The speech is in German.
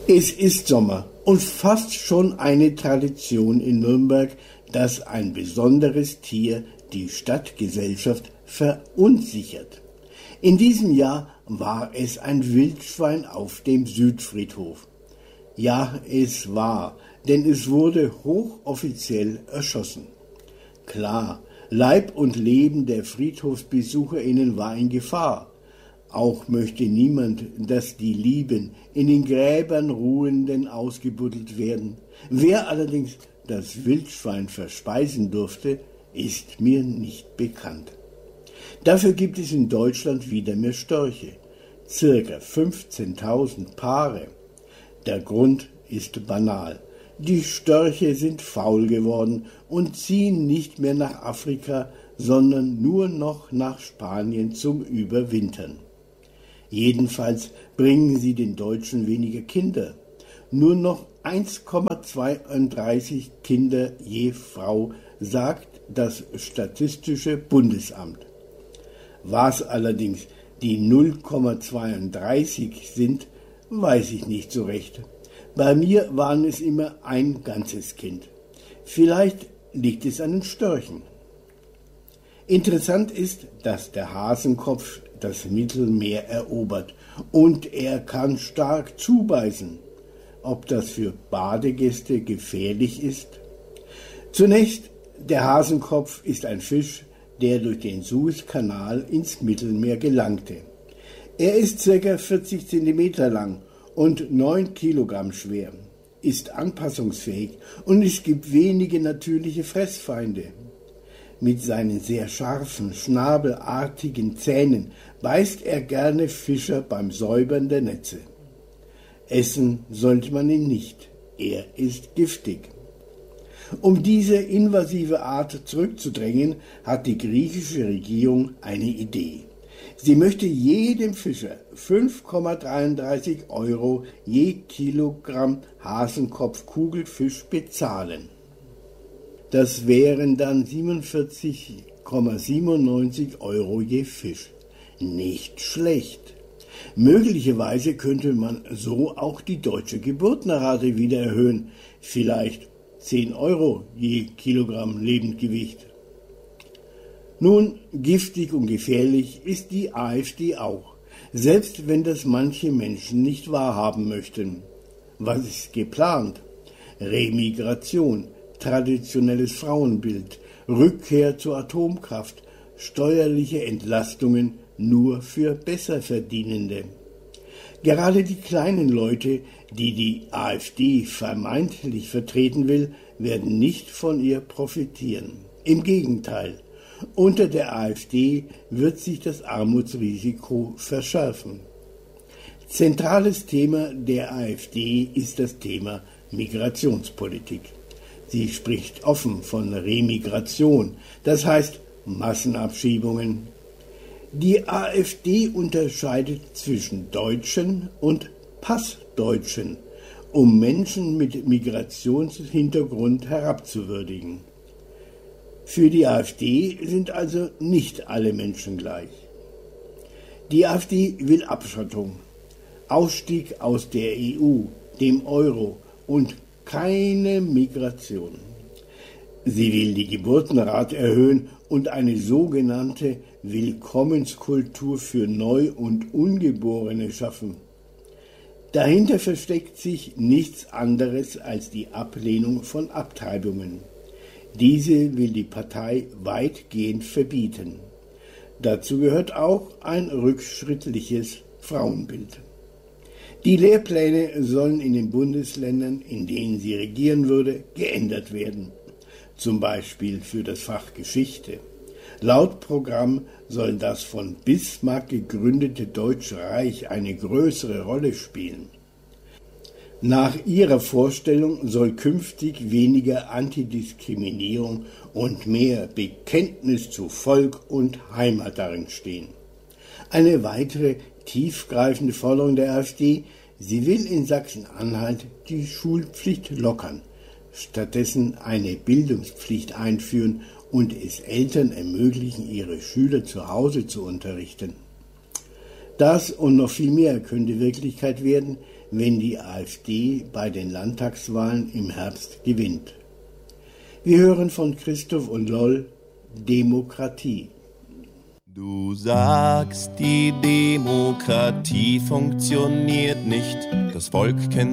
Es ist Sommer und fast schon eine Tradition in Nürnberg, dass ein besonderes Tier die Stadtgesellschaft verunsichert. In diesem Jahr war es ein Wildschwein auf dem Südfriedhof. Ja, es war, denn es wurde hochoffiziell erschossen. Klar, Leib und Leben der FriedhofsbesucherInnen war in Gefahr. Auch möchte niemand, dass die lieben, in den Gräbern Ruhenden ausgebuddelt werden. Wer allerdings das Wildschwein verspeisen durfte, ist mir nicht bekannt. Dafür gibt es in Deutschland wieder mehr Störche, circa 15.000 Paare. Der Grund ist banal. Die Störche sind faul geworden und ziehen nicht mehr nach Afrika, sondern nur noch nach Spanien zum Überwintern. Jedenfalls bringen sie den Deutschen weniger Kinder. Nur noch 1,32 Kinder je Frau, sagt das Statistische Bundesamt. Was allerdings die 0,32 sind, weiß ich nicht so recht. Bei mir waren es immer ein ganzes Kind. Vielleicht liegt es an den Störchen. Interessant ist, dass der Hasenkopf das Mittelmeer erobert und er kann stark zubeißen. Ob das für Badegäste gefährlich ist? Zunächst, der Hasenkopf ist ein Fisch, der durch den Suezkanal ins Mittelmeer gelangte. Er ist ca. 40 cm lang und 9 Kilogramm schwer, ist anpassungsfähig und es gibt wenige natürliche Fressfeinde. Mit seinen sehr scharfen, schnabelartigen Zähnen beißt er gerne Fischer beim Säubern der Netze. Essen sollte man ihn nicht, er ist giftig. Um diese invasive Art zurückzudrängen, hat die griechische Regierung eine Idee. Sie möchte jedem Fischer 5,33 € je Kilogramm Hasenkopf-Kugelfisch bezahlen. Das wären dann 47,97 € je Fisch. Nicht schlecht. Möglicherweise könnte man so auch die deutsche Geburtenrate wieder erhöhen. Vielleicht 10 € je Kilogramm Lebendgewicht. Nun, giftig und gefährlich ist die AfD auch, selbst wenn das manche Menschen nicht wahrhaben möchten. Was ist geplant? Remigration, traditionelles Frauenbild, Rückkehr zur Atomkraft, steuerliche Entlastungen nur für Besserverdienende. Gerade die kleinen Leute, die die AfD vermeintlich vertreten will, werden nicht von ihr profitieren. Im Gegenteil, unter der AfD wird sich das Armutsrisiko verschärfen. Zentrales Thema der AfD ist das Thema Migrationspolitik. Sie spricht offen von Remigration, das heißt Massenabschiebungen. Die AfD unterscheidet zwischen Deutschen und Passdeutschen, um Menschen mit Migrationshintergrund herabzuwürdigen. Für die AfD sind also nicht alle Menschen gleich. Die AfD will Abschottung, Ausstieg aus der EU, dem Euro und keine Migration. Sie will die Geburtenrate erhöhen und eine sogenannte Willkommenskultur für Neu- und Ungeborene schaffen. Dahinter versteckt sich nichts anderes als die Ablehnung von Abtreibungen. Diese will die Partei weitgehend verbieten. Dazu gehört auch ein rückschrittliches Frauenbild. Die Lehrpläne sollen in den Bundesländern, in denen sie regieren würde, geändert werden. Zum Beispiel für das Fach Geschichte. Laut Programm soll das von Bismarck gegründete Deutsche Reich eine größere Rolle spielen. Nach ihrer Vorstellung soll künftig weniger Antidiskriminierung und mehr Bekenntnis zu Volk und Heimat darin stehen. Eine weitere tiefgreifende Forderung der AfD: Sie will in Sachsen-Anhalt die Schulpflicht lockern, stattdessen eine Bildungspflicht einführen und es Eltern ermöglichen, ihre Schüler zu Hause zu unterrichten. Das und noch viel mehr könnte Wirklichkeit werden, wenn die AfD bei den Landtagswahlen im Herbst gewinnt. Wir hören von Christoph und Loll Demokratie. Du sagst, die Demokratie funktioniert nicht, das Volk kennt